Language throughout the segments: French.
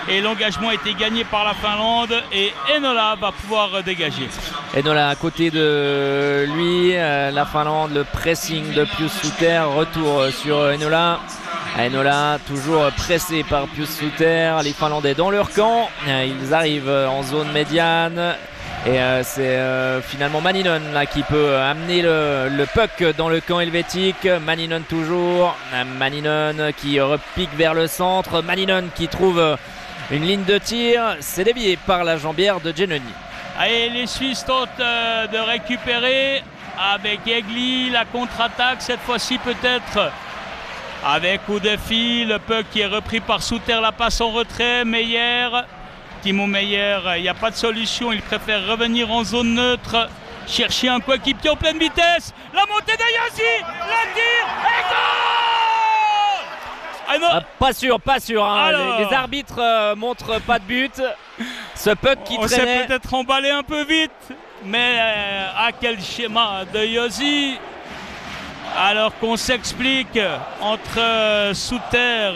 et l'engagement a été gagné par la Finlande et Enola va pouvoir dégager. Enola à côté de lui, la Finlande, le pressing de Pius Suter, retour sur Enola. Enola toujours pressé par Pius Suter, les Finlandais dans leur camp, ils arrivent en zone médiane. Et c'est finalement Manninon là, qui peut amener le puck dans le camp helvétique. Manninon toujours. Manninon qui repique vers le centre. Manninon qui trouve une ligne de tir. C'est dévié par la jambière de Giannoni. Allez, les Suisses tentent de récupérer avec Egli. La contre-attaque cette fois-ci peut-être avec Oudefi. Le puck qui est repris par Suter. La passe en retrait. Meyer. Timo Meyer, il n'y a pas de solution, il préfère revenir en zone neutre, chercher un coéquipier en pleine vitesse, la montée d'Ayosi, la tire et goal! Pas sûr, hein. Alors, les arbitres montrent pas de but. Ce puck qui on traînait. s'est peut-être emballé un peu vite, mais à quel schéma de Yosi, alors qu'on s'explique entre Suter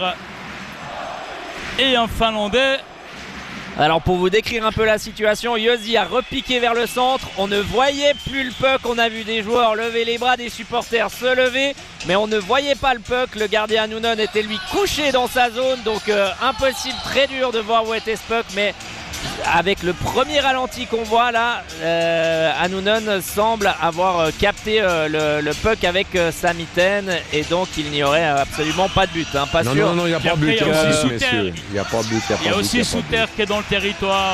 et un Finlandais. Alors pour vous décrire un peu la situation, Josi a repiqué vers le centre, on ne voyait plus le puck, on a vu des joueurs lever les bras, des supporters se lever, mais on ne voyait pas le puck, le gardien Annunen était lui couché dans sa zone, donc impossible, très dur de voir où était ce puck, mais avec le premier ralenti qu'on voit là, Annunen semble avoir capté le puck avec sa mitaine et donc il n'y aurait absolument pas de but, hein, pas sûr. Non, il n'y a pas de but, messieurs. Il n'y a pas de but. Il y a aussi Suter qui est dans le territoire.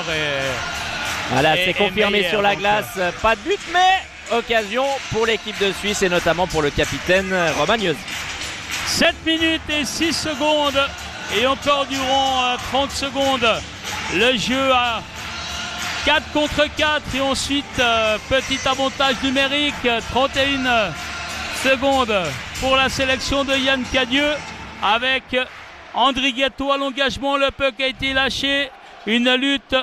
Voilà, c'est confirmé sur la glace, pas de but, mais occasion pour l'équipe de Suisse et notamment pour le capitaine Roman Josi. 7 minutes et 6 secondes et encore durant 30 secondes. Le jeu à 4 contre 4 et ensuite petit avantage numérique, 31 secondes pour la sélection de Yann Cadieux avec Andri Ghetto à l'engagement. Le puck a été lâché, une lutte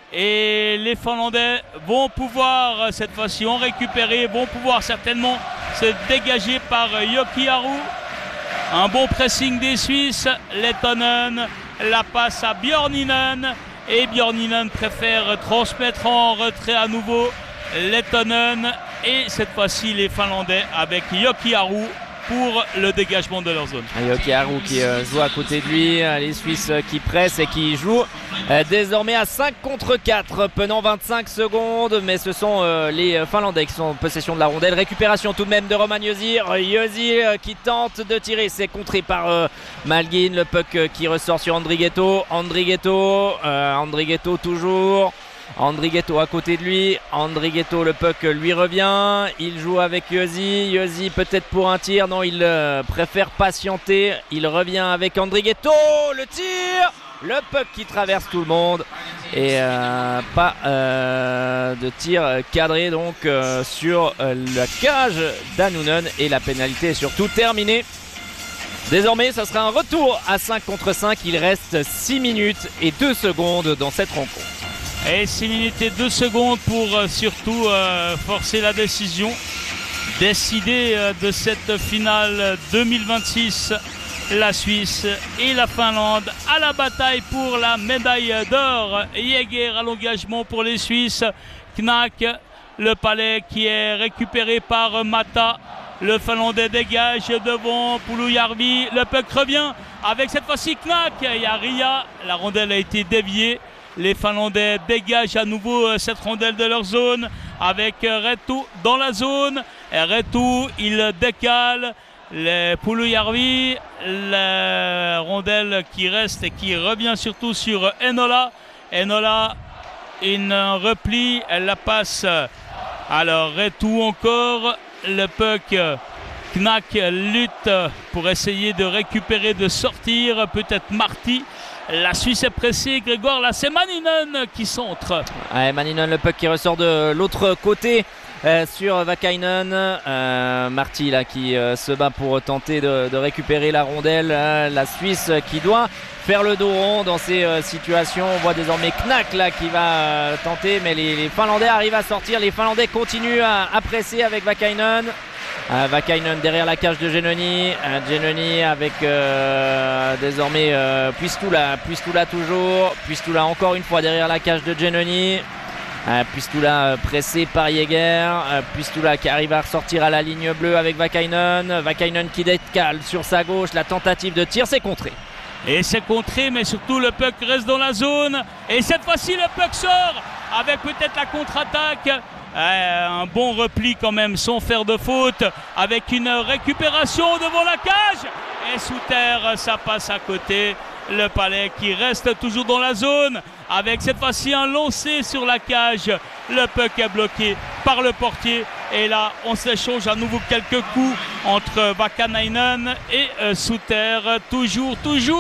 et les Finlandais vont pouvoir cette fois-ci en récupérer, vont pouvoir certainement se dégager par Joki Haru. Un bon pressing des Suisses, Lettonen, la passe à Björninen et Björninen préfère transmettre en retrait à nouveau Lettonen et cette fois-ci les Finlandais avec Joki Haru pour le dégagement de leur zone. Joki Haru qui joue à côté de lui, les Suisses qui pressent et qui jouent désormais à 5 contre 4 pendant 25 secondes, mais ce sont les Finlandais qui sont en possession de la rondelle. Récupération tout de même de Roman Josi. Josi qui tente de tirer, c'est contré par Malgin, le puck qui ressort sur Andri Ghetto. Andri Ghetto toujours. Andri Ghetto à côté de lui, Andri Ghetto, le puck lui revient, il joue avec Josi, Josi peut-être pour un tir, non il préfère patienter, il revient avec Andri Ghetto, le tir, le puck qui traverse tout le monde et pas de tir cadré donc sur la cage d'Annunen et la pénalité est surtout terminée. Désormais, ça sera un retour à 5 contre 5. Il reste 6 minutes et 2 secondes dans cette rencontre. Et 6 minutes et 2 secondes pour surtout forcer la décision. Décider de cette finale 2026. La Suisse et la Finlande à la bataille pour la médaille d'or. Jäger à l'engagement pour les Suisses. Knack, le palais qui est récupéré par Mata. Le Finlandais dégage devant Pulujärvi. Le puck revient avec cette fois-ci Knack. Il y a Ria. La rondelle a été déviée. Les Finlandais dégagent à nouveau cette rondelle de leur zone avec Retu dans la zone. Et Retu, il décale. Les Pulujärvi, la rondelle qui reste et qui revient surtout sur Enola. Enola, une repli, elle la passe. Alors Retu encore. Le puck, Knack lutte pour essayer de récupérer, de sortir. Peut-être Marty. La Suisse est pressée. Grégoire, là c'est Manninon qui centre. Ouais, Manninon, le puck qui ressort de l'autre côté sur Vakainen. Marty là qui se bat pour tenter de récupérer la rondelle. La Suisse qui doit faire le dos rond dans ces situations. On voit désormais Knack là qui va tenter, mais les Finlandais arrivent à sortir. Les Finlandais continuent à presser avec Vakainen. Vakainen derrière la cage de Genoni. Genoni avec désormais Puistula. Puistula toujours. Puistula encore une fois derrière la cage de Genoni. Puistula pressé par Jäger. Puistula qui arrive à ressortir à la ligne bleue avec Vakainen. Vakainen qui décale sur sa gauche. La tentative de tir, c'est contré. Et c'est contré, mais surtout le puck reste dans la zone. Et cette fois-ci, le puck sort avec peut-être la contre-attaque. Un bon repli quand même, sans faire de faute, avec une récupération devant la cage. Et sous terre, ça passe à côté. Le Palais qui reste toujours dans la zone, avec cette fois-ci un lancer sur la cage. Le puck est bloqué par le portier. Et là, on s'échange à nouveau quelques coups entre Vakanainen et Suter. Toujours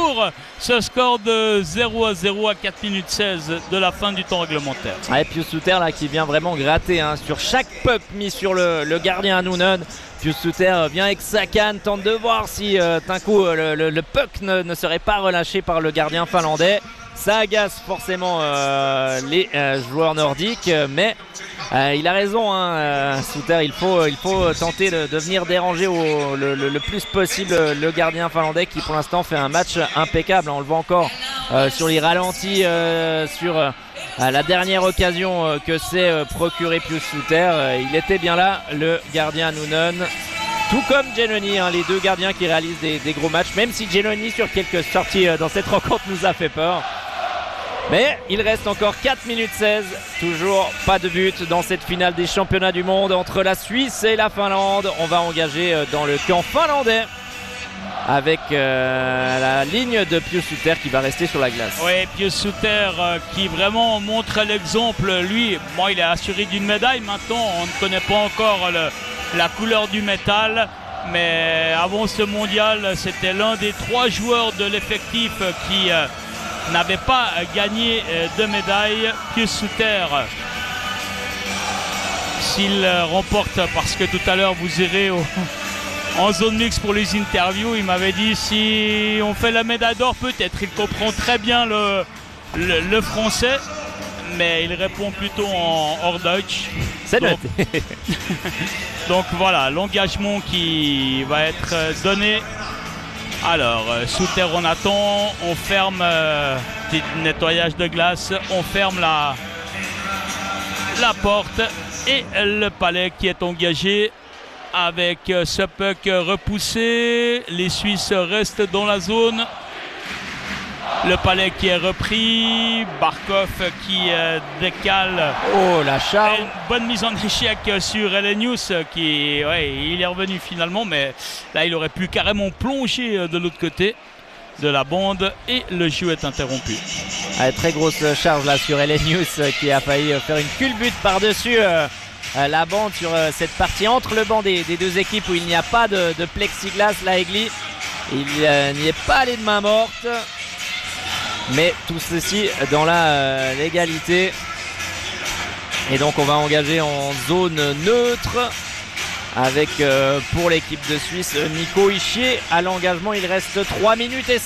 ce score de 0-0 à 4 minutes 16 de la fin du temps réglementaire. Et Pius Suter là qui vient vraiment gratter sur chaque puck mis sur le gardien Annunen. Pius Suter vient avec sa canne, tente de voir si d'un coup le puck ne serait pas relâché par le gardien finlandais. Ça agace forcément les joueurs nordiques, mais il a raison, Suter, il faut tenter de venir déranger le plus possible le gardien finlandais qui pour l'instant fait un match impeccable. On le voit encore sur les ralentis, sur la dernière occasion que s'est procuré Pius Suter. Il était bien là, le gardien Annunen. Tout comme Genoni, les deux gardiens qui réalisent des gros matchs, même si Genoni sur quelques sorties dans cette rencontre nous a fait peur. Mais il reste encore 4 minutes 16, toujours pas de but dans cette finale des championnats du monde entre la Suisse et la Finlande. On va engager dans le camp finlandais avec la ligne de Pius Suter qui va rester sur la glace. Oui, Pius Suter qui vraiment montre l'exemple. Lui, bon, il est assuré d'une médaille. Maintenant, on ne connaît pas encore la couleur du métal. Mais avant ce mondial, c'était l'un des 3 joueurs de l'effectif qui n'avait pas gagné de médaille. Pius Suter, s'il remporte, parce que tout à l'heure vous irez en zone mixte pour les interviews, il m'avait dit si on fait la médaille d'or, peut-être. Il comprend très bien le français, mais il répond plutôt en Hors-Deutsch. C'est noté. Donc voilà, l'engagement qui va être donné. Alors, Suter, on attend, on ferme, petit nettoyage de glace, on ferme la porte et le Palais qui est engagé avec ce puck repoussé. Les Suisses restent dans la zone. Le Palais qui est repris, Barkov qui décale. Oh la charge. Une bonne mise en échec sur Elenius qui, il est revenu finalement, mais là il aurait pu carrément plonger de l'autre côté de la bande et le jeu est interrompu. Très grosse charge là sur Elenius qui a failli faire une culbute par-dessus la bande sur cette partie entre le banc des deux équipes où il n'y a pas de plexiglas. Là, Egli, il n'y est pas allé de main morte. Mais tout ceci dans la légalité. Et donc on va engager en zone neutre avec pour l'équipe de Suisse Nico Hischier à l'engagement. Il reste 3 minutes et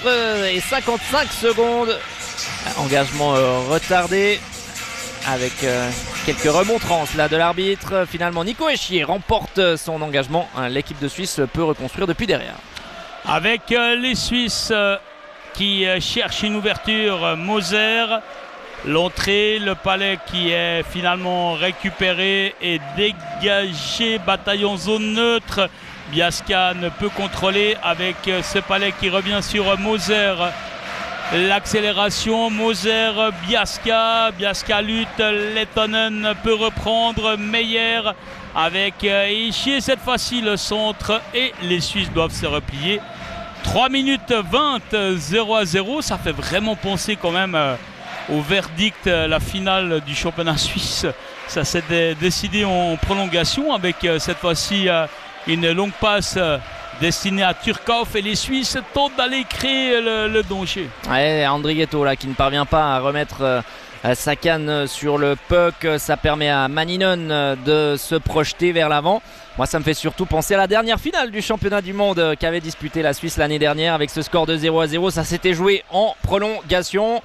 55 secondes. Engagement retardé avec quelques remontrances là de l'arbitre. Finalement Nico Hischier remporte son engagement. L'équipe de Suisse peut reconstruire depuis derrière. Avec les Suisses qui cherche une ouverture, Moser, l'entrée, le Palais qui est finalement récupéré et dégagé, bataille en zone neutre. Biasca ne peut contrôler avec ce Palais qui revient sur Moser. L'accélération, Moser, Biasca lutte, Lettonen peut reprendre, Meyer avec Hischier cette fois-ci le centre et les Suisses doivent se replier. 3 minutes 20, 0-0, ça fait vraiment penser quand même au verdict, la finale du championnat suisse. Ça s'est décidé en prolongation avec cette fois-ci une longue passe destinée à Turkov et les Suisses tentent d'aller créer le danger. Ouais, Andrigetto là qui ne parvient pas à remettre sa canne sur le puck, ça permet à Maninen de se projeter vers l'avant. Moi ça me fait surtout penser à la dernière finale du championnat du monde qu'avait disputé la Suisse l'année dernière avec ce score de 0-0. Ça s'était joué en prolongation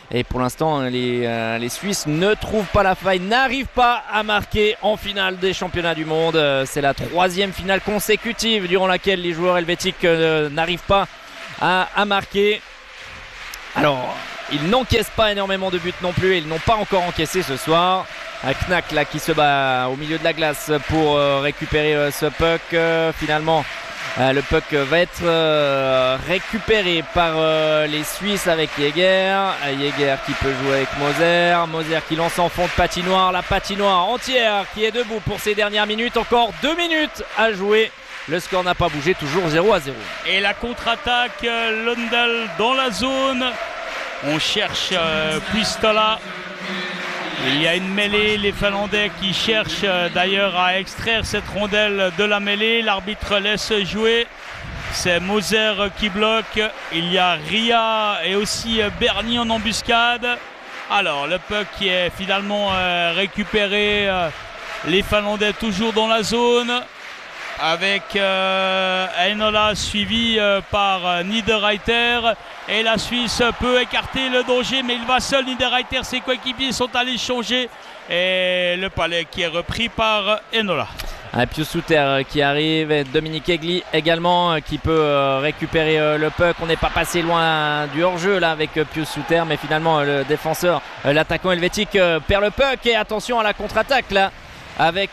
Et pour l'instant, les Suisses ne trouvent pas la faille, n'arrivent pas à marquer en finale des championnats du monde. C'est la 3e finale consécutive durant laquelle les joueurs helvétiques n'arrivent pas à marquer. Alors, ils n'encaissent pas énormément de buts non plus et ils n'ont pas encore encaissé ce soir. Knack là qui se bat au milieu de la glace pour récupérer ce puck. Finalement, le puck va être récupéré par les Suisses avec Jäger. Jäger qui peut jouer avec Moser. Moser qui lance en fond de patinoire. La patinoire entière qui est debout pour ces dernières minutes. Encore 2 minutes à jouer. Le score n'a pas bougé, toujours 0-0. Et la contre-attaque, Lundell dans la zone. On cherche Puistola. Il y a une mêlée, les Finlandais qui cherchent d'ailleurs à extraire cette rondelle de la mêlée. L'arbitre laisse jouer. C'est Moser qui bloque. Il y a Ria et aussi Bernie en embuscade. Alors le puck qui est finalement récupéré. Les Finlandais toujours dans la zone. Avec Heinola suivi par Niederreiter. Et la Suisse peut écarter le danger, mais il va seul. Niederreiter, ses coéquipiers sont allés changer. Et le palais qui est repris par Heinola. Pius Souter qui arrive, et Dominique Egli également qui peut récupérer le puck. On n'est pas passé loin du hors-jeu là avec Pius Souter, mais finalement le défenseur, l'attaquant helvétique perd le puck. Et attention à la contre-attaque là avec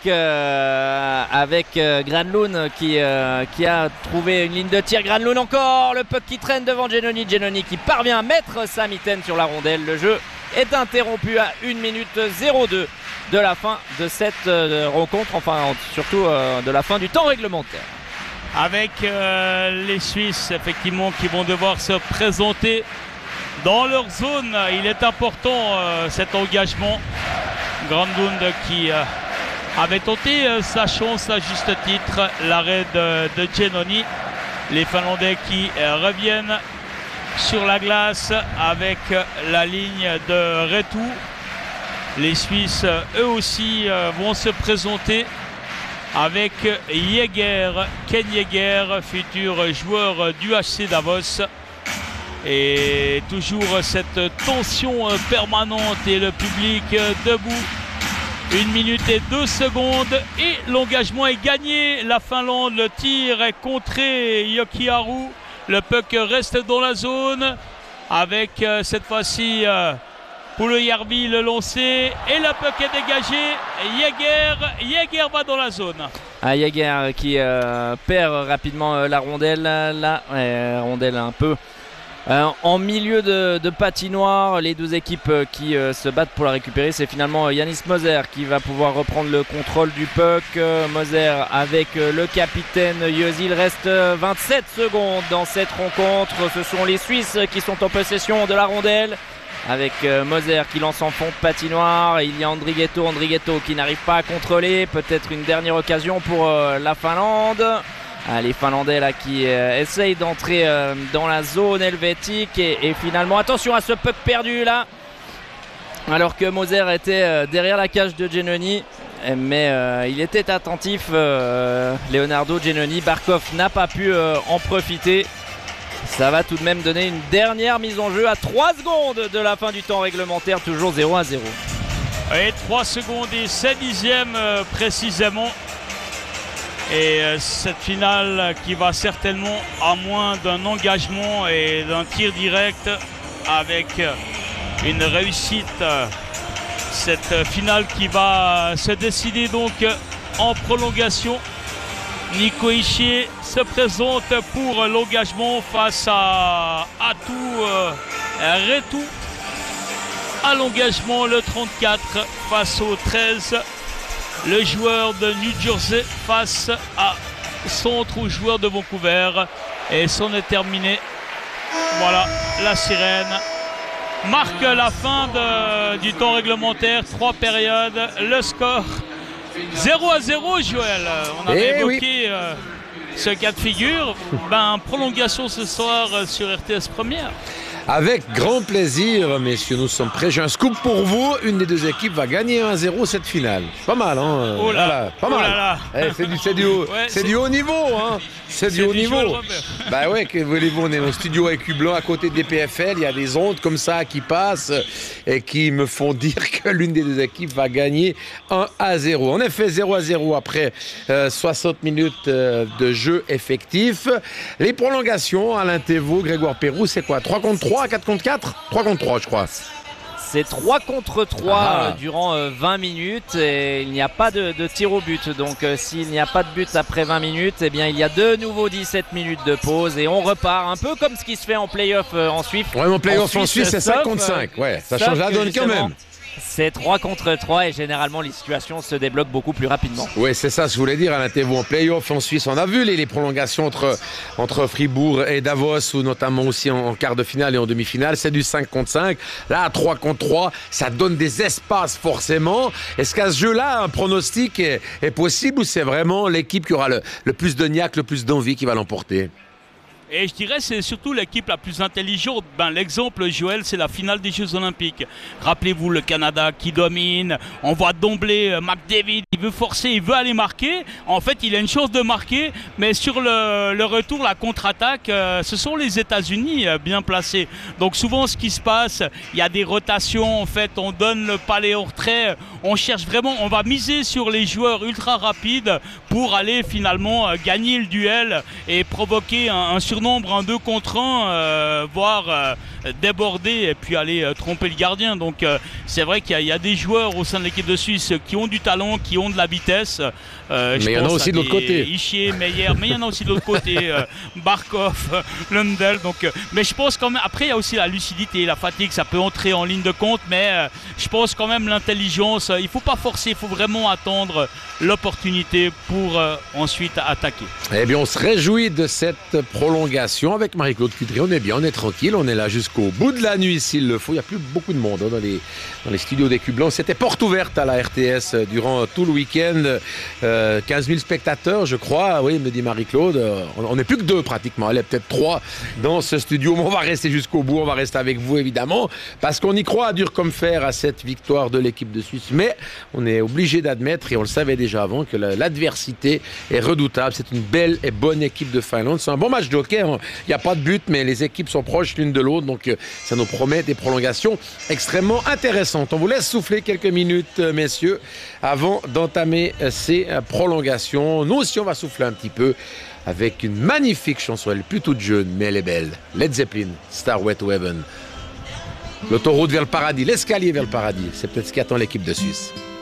Granlund qui a trouvé une ligne de tir. Granlund encore, le puck qui traîne devant Giannoni. Giannoni qui parvient à mettre sa mitaine sur la rondelle. Le jeu est interrompu à 1 minute 02 de la fin de cette rencontre, enfin surtout de la fin du temps réglementaire. Avec les Suisses effectivement qui vont devoir se présenter dans leur zone. Il est important cet engagement. Granlund qui avait tenté sa chance à juste titre, l'arrêt de Giannoni. Les Finlandais qui reviennent sur la glace avec la ligne de retour. Les Suisses eux aussi vont se présenter avec Jäger, Ken Jäger, futur joueur du HC Davos. Et toujours cette tension permanente et le public debout. 1 minute et 2 secondes et l'engagement est gagné. La Finlande, le tir est contré. Jokiharju, le puck reste dans la zone avec cette fois-ci Puljujärvi le lancer et le puck est dégagé. Jäger va dans la zone. Jäger qui perd rapidement la rondelle là, rondelle un peu en milieu de patinoire. Les 2 équipes qui se battent pour la récupérer, c'est finalement Yannis Moser qui va pouvoir reprendre le contrôle du puck. Moser avec le capitaine Jösi. Il reste 27 secondes dans cette rencontre. Ce sont les Suisses qui sont en possession de la rondelle avec Moser qui lance en fond de patinoire. Il y a Andrighetto qui n'arrive pas à contrôler. Peut-être une dernière occasion pour la Finlande. Les Finlandais là qui essayent d'entrer dans la zone helvétique et finalement attention à ce puck perdu là alors que Moser était derrière la cage de Giannoni, mais il était attentif Leonardo Giannoni. Barkov n'a pas pu en profiter. Ça va tout de même donner une dernière mise en jeu à 3 secondes de la fin du temps réglementaire, toujours 0-0. Et 3 secondes et 7 dixièmes précisément. Et cette finale qui va certainement à moins d'un engagement et d'un tir direct avec une réussite. Cette finale qui va se décider donc en prolongation. Nico Hischier se présente pour l'engagement face à Atou Retu. À l'engagement le 34 face au 13. Le joueur de New Jersey face à son autre joueur de Vancouver. Et c'en est terminé. Voilà, la sirène marque la fin du temps réglementaire. 3 périodes. Le score 0-0, Joël. On avait évoqué ce cas de figure. Prolongation ce soir sur RTS Première. Avec grand plaisir, messieurs, nous sommes prêts. J'ai un scoop pour vous. Une des deux équipes va gagner 1-0 cette finale. Pas mal, hein? Oh là, voilà, pas mal. C'est du haut niveau, hein? C'est du haut niveau. Bah ouais, que voulez-vous, on est dans le studio avec Blanc à côté des PFL. Il y a des ondes comme ça qui passent et qui me font dire que l'une des deux équipes va gagner 1-0. En effet, 0-0 après 60 minutes de jeu effectif. Les prolongations, Alain Thévault, Grégoire Pérou, c'est quoi? 3 contre 3, 4 contre 4? 3 contre 3, je crois. C'est 3 contre 3 durant 20 minutes et il n'y a pas de tir au but. Donc s'il n'y a pas de but après 20 minutes, eh bien il y a de nouveau 17 minutes de pause et on repart un peu comme ce qui se fait en play-off en Suisse. Ouais, en play-off en Suisse, c'est 5 contre 5. Ouais, ça change la donne quand même. C'est 3 contre 3 et généralement les situations se débloquent beaucoup plus rapidement. Oui, c'est ça, je voulais dire, Alain Thévault. En play-off en Suisse, on a vu les prolongations entre Fribourg et Davos, ou notamment aussi en quart de finale et en demi-finale. C'est du 5 contre 5. Là, 3 contre 3, ça donne des espaces forcément. Est-ce qu'à ce jeu-là, un pronostic est possible ou c'est vraiment l'équipe qui aura le plus de niaque, le plus d'envie qui va l'emporter? Et je dirais c'est surtout l'équipe la plus intelligente. L'exemple, Joël, c'est la finale des Jeux Olympiques. Rappelez-vous le Canada qui domine. On voit d'emblée McDavid, il veut forcer, il veut aller marquer. En fait, il a une chance de marquer, mais sur le retour, la contre-attaque, ce sont les États-Unis bien placés. Donc souvent, ce qui se passe, il y a des rotations. En fait, on donne le palais au retrait. On cherche vraiment, on va miser sur les joueurs ultra rapides pour aller finalement gagner le duel et provoquer un surnombre, un 2 contre 1, voire déborder et puis aller tromper le gardien. Donc c'est vrai qu'il y a des joueurs au sein de l'équipe de Suisse qui ont du talent, qui ont de la vitesse. Mais il y en a aussi de l'autre côté. Ischier, Meyer, mais il y en a aussi de l'autre côté. Barkov, Lundell. Donc, mais je pense quand même, après il y a aussi la lucidité, la fatigue, ça peut entrer en ligne de compte, mais je pense quand même l'intelligence, il ne faut pas forcer, il faut vraiment attendre l'opportunité pour ensuite attaquer. Eh bien, on se réjouit de cette prolongation avec Marie-Claude Cudry. On est bien, on est tranquille, on est là jusqu'au bout de la nuit s'il le faut. Il n'y a plus beaucoup de monde dans les studios des Cubes Blancs. C'était porte ouverte à la RTS durant tout le week-end. 15 000 spectateurs, je crois. Oui, me dit Marie-Claude. On n'est plus que 2 pratiquement. Elle est peut-être 3 dans ce studio. Mais on va rester jusqu'au bout. On va rester avec vous, évidemment, parce qu'on y croit dur comme fer à cette victoire de l'équipe de Suisse. Mais on est obligé d'admettre, et on le savait déjà avant, que l'adversité est redoutable. C'est une belle et bonne équipe de Finlande. C'est un bon match de hockey. Il n'y a pas de but, mais les équipes sont proches l'une de l'autre. Donc, ça nous promet des prolongations extrêmement intéressantes. On vous laisse souffler quelques minutes, messieurs, avant d'entamer ces prolongations. Nous aussi, on va souffler un petit peu avec une magnifique chanson. Elle est plus toute jeune, mais elle est belle. Led Zeppelin, Starway to Heaven. L'autoroute vers le paradis, l'escalier vers le paradis. C'est peut-être ce qui attend l'équipe de Suisse.